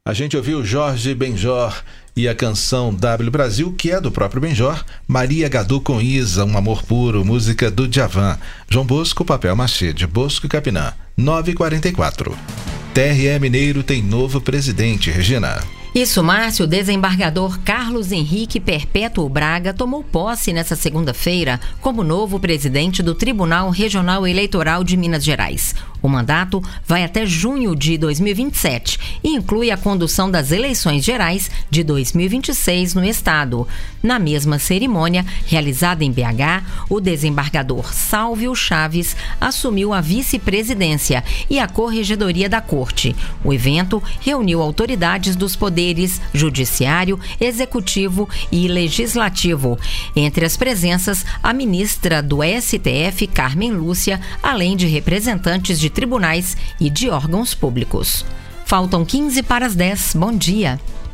A gente ouviu Jorge Benjor e a canção W Brasil, que é do próprio Benjor, Maria Gadu com Isa, Um Amor Puro, música do Djavan. João Bosco, papel machê de Bosco e Capinã. 9h44. TRE Mineiro tem novo presidente, Regina. Isso, Márcio, o desembargador Carlos Henrique Perpétuo Braga tomou posse nesta segunda-feira como novo presidente do Tribunal Regional Eleitoral de Minas Gerais. O mandato vai até junho de 2027 e inclui a condução das eleições gerais de 2026 no estado. Na mesma cerimônia, realizada em BH, o desembargador Sálvio Chaves assumiu a vice-presidência e a corregedoria da Corte. O evento reuniu autoridades dos poderes judiciário, executivo e legislativo. Entre as presenças, a ministra do STF, Carmen Lúcia, além de representantes de tribunais e de órgãos públicos. Faltam 15 para as 10. Bom dia.